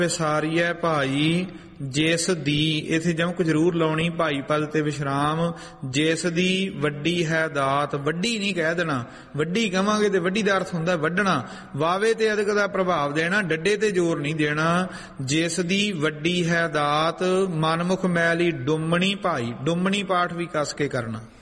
ਵਿਸਾਰੀਐ ਭਾਈ ਜਿਸ ਦੀ, ਇਥੇ ਜਮਕ ਜ਼ਰੂਰ ਲਾਉਣੀ, ਭਾਈ ਪਦ ਤੇ ਵਿਸ਼ਰਾਮ। ਜਿਸ ਦੀ ਵੱਡੀ ਹੈ ਦਾਤ, ਵੱਡੀ ਨਹੀਂ ਕਹਿ ਦੇਣਾ, ਵੱਡੀ ਕਹਾਂਗੇ ਤੇ ਵੱਡੀ ਦਾ ਅਰਥ ਹੁੰਦਾ ਵੱਢਣਾ। ਵਾਵੇ ਤੇ ਅਧਿਕ ਦਾ ਪ੍ਰਭਾਵ ਦੇਣਾ, ਡੱਡੇ ਤੇ ਜ਼ੋਰ ਨਹੀਂ ਦੇਣਾ। ਜਿਸ ਦੀ ਵੱਡੀ ਹੈ ਦਾਤ, ਮਨਮੁਖ ਮੈਲੀ ਡੁੰਮਣੀ ਭਾਈ, ਡੁੰਮਣੀ ਪਾਠ ਵੀ ਕੱਸ ਕੇ ਕਰਨਾ।